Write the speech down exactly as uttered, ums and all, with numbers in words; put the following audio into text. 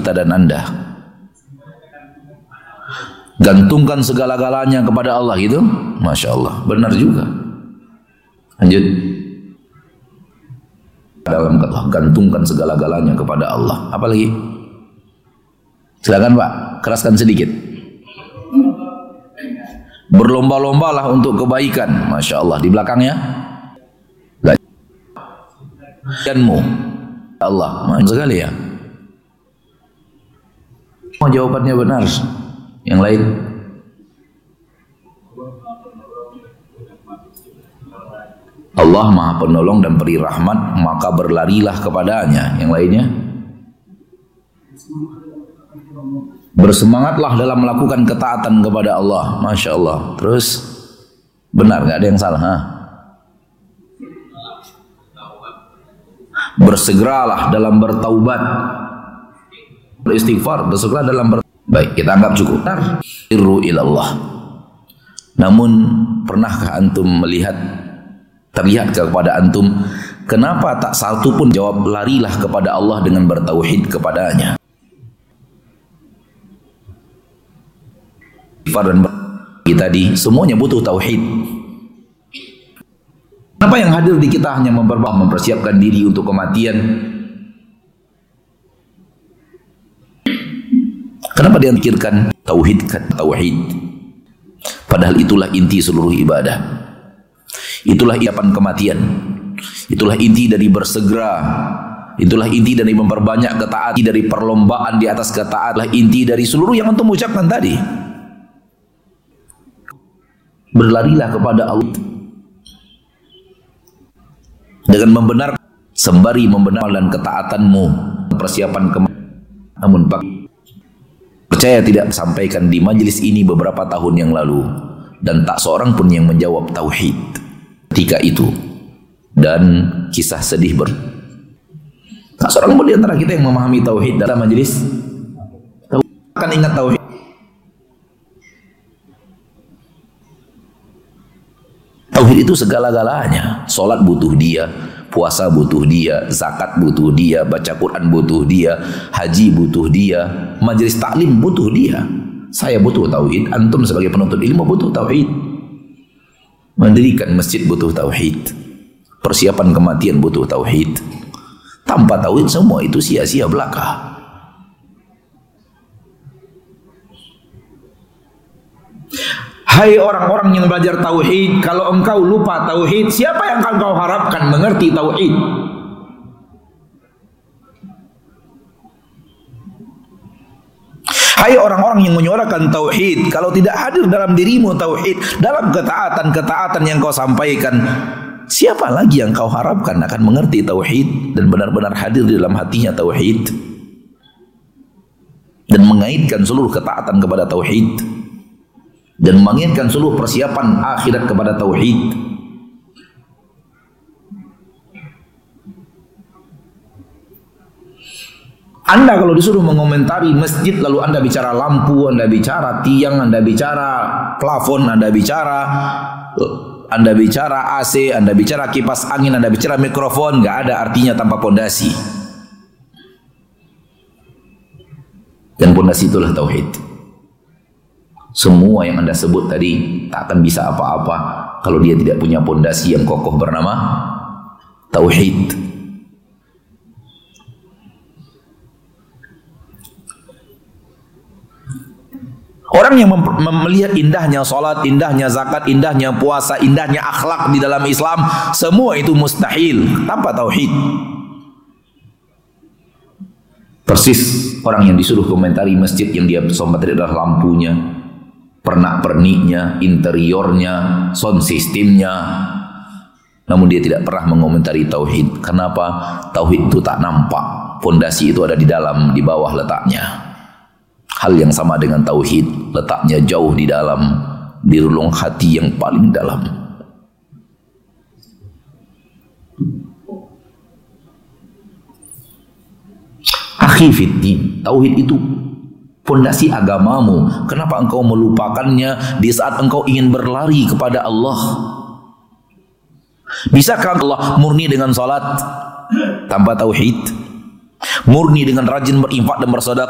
kita dan Anda. Gantungkan segala-galanya kepada Allah gitu. Masya Allah, benar juga. Lanjut. Dalam kata gantungkan segala-galanya kepada Allah. Apa lagi? Silakan Pak, keraskan sedikit. Berlomba-lombalah untuk kebaikan. Masya Allah, di belakangnya danmu Allah, masya sekali ya. Oh, jawabannya benar. Yang lain? Allah Maha Penolong dan Peri Rahmat, maka berlarilah kepadanya. Yang lainnya? Bersemangatlah dalam melakukan ketaatan kepada Allah. Masya Allah. Terus benar, gak ada yang salah, ha? Bersegeralah dalam bertaubat, beristighfar, bersegera dalam ber... Baik, kita anggap cukup. Irru ilallah. Namun pernahkah antum melihat, terlihat kepada antum, kenapa tak satu pun jawab larilah kepada Allah dengan bertauhid kepadanya? Dan kita tadi semuanya butuh tauhid. Kenapa yang hadir di kita hanya memperbaiki, mempersiapkan diri untuk kematian? Kenapa dia mikirkan tauhidkan tauhid? Padahal itulah inti seluruh ibadah. Itulah iapan kematian. Itulah inti dari bersegera. Itulah inti dari memperbanyak ketaatan, dari perlombaan di atas ketaatan. Itulah inti dari seluruh yang antum ucapkan tadi. Berlarilah kepada Allah dengan membenar, sembari membenar dan ketaatanmu, persiapan kematian. Namun percaya tidak sampaikan di majelis ini beberapa tahun yang lalu, dan tak seorang pun yang menjawab tauhid ketika itu, dan kisah sedih ber tak seorang pun di antara kita yang memahami tauhid dalam majelis. Akan ingat tauhid. Tauhid itu segala-galanya. Salat butuh dia, puasa butuh dia, zakat butuh dia, baca Quran butuh dia, haji butuh dia, majelis taklim butuh dia. Saya butuh tauhid, antum sebagai penuntut ilmu butuh tauhid. Mendirikan masjid butuh tauhid. Persiapan kematian butuh tauhid. Tanpa tauhid semua itu sia-sia belaka. Hai orang-orang yang belajar tauhid, kalau engkau lupa tauhid, siapa yang akan kau harapkan mengerti tauhid? Hai orang-orang yang menyuarakan tauhid, kalau tidak hadir dalam dirimu tauhid, dalam ketaatan-ketaatan yang kau sampaikan, siapa lagi yang kau harapkan akan mengerti tauhid dan benar-benar hadir di dalam hatinya tauhid dan mengaitkan seluruh ketaatan kepada tauhid dan menginginkan seluruh persiapan akhirat kepada tauhid? Anda kalau disuruh mengomentari masjid, lalu Anda bicara lampu, Anda bicara tiang, Anda bicara plafon, Anda bicara Anda bicara A C, Anda bicara kipas angin, Anda bicara mikrofon, nggak ada artinya tanpa pondasi. Dan pondasi itulah tauhid. Semua yang Anda sebut tadi tak akan bisa apa-apa kalau dia tidak punya pondasi yang kokoh bernama tauhid. Orang yang melihat indahnya salat, indahnya zakat, indahnya puasa, indahnya akhlak di dalam Islam, semua itu mustahil tanpa tauhid. Persis orang yang disuruh komentari masjid yang dia komentari adalah lampunya, pernak-perniknya, interiornya, sound systemnya, namun dia tidak pernah mengomentari tauhid. Kenapa? Tauhid itu tak nampak, fondasi itu ada di dalam, di bawah letaknya. Hal yang sama dengan tauhid, letaknya jauh di dalam, di relung hati yang paling dalam. Akhi fiddin, tauhid itu fondasi agamamu. Kenapa engkau melupakannya di saat engkau ingin berlari kepada Allah? Bisakah Allah murni dengan salat tanpa tauhid? Murni dengan rajin berinfak dan bersedekah